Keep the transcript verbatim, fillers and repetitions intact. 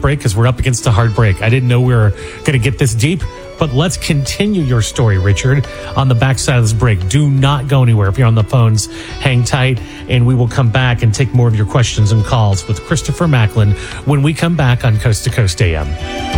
break because we're up against a hard break. I didn't know we were going to get this deep, but let's continue your story, Richard, on the backside of this break. Do not go anywhere. If you're on the phones, hang tight, and we will come back and take more of your questions and calls with Christopher Macklin when we come back on Coast to Coast A M.